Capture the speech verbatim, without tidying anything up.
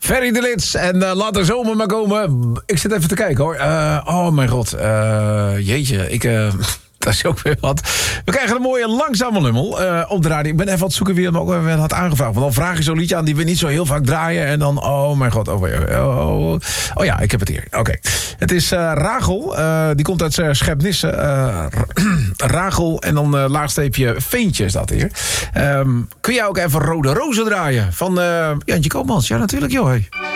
Ferry de Lits en uh, laat de zomer maar komen. Ik zit even te kijken hoor. Uh, oh mijn god. Uh, jeetje, ik... Uh, dat is ook weer wat. We krijgen een mooie langzame lummel uh, op de radio. Ik ben even aan het zoeken wie hem ook weer had aangevraagd. Want dan vraag je zo'n liedje aan die we niet zo heel vaak draaien. En dan, oh mijn god. Oh, oh, oh, oh ja, ik heb het hier. Oké. Okay. Het is uh, Rachel. Uh, die komt uit uh, Schepnisse. Uh, Rachel en dan uh, laagsteepje Veentje is dat hier. Um, kun jij ook even Rode Rozen draaien? Van uh, Jantje Koopmans. Ja, natuurlijk joh. Hey.